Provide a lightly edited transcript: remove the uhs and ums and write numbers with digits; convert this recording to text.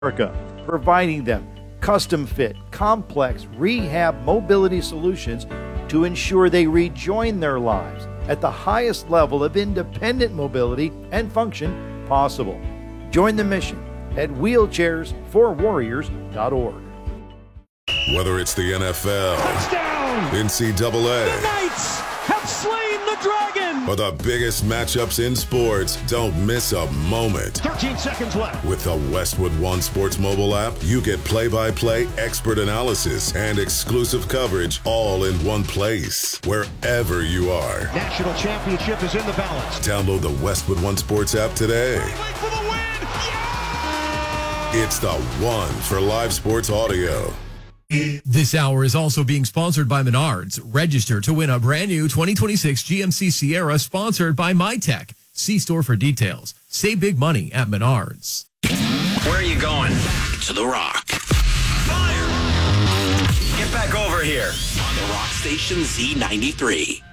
America, providing them custom fit, complex rehab mobility solutions to ensure they rejoin their lives at the highest level of independent mobility and function possible. Join the mission at wheelchairsforwarriors.org. Whether it's the NFL, touchdown, NCAA, the Knights have slain the dragon, or the biggest matchups in sports, don't miss a moment. 13 seconds left. With the Westwood One Sports mobile app, you get play-by-play expert analysis and exclusive coverage all in one place, wherever you are. National championship is in the balance. Download the Westwood One Sports app today. For the win. Yeah! It's the one for live sports audio. This hour is also being sponsored by Menards. Register to win a brand new 2026 GMC Sierra sponsored by MyTech. See store for details. Save big money at Menards. Where are you going? To the Rock. Fire! Get back over here on the Rock Station Z93.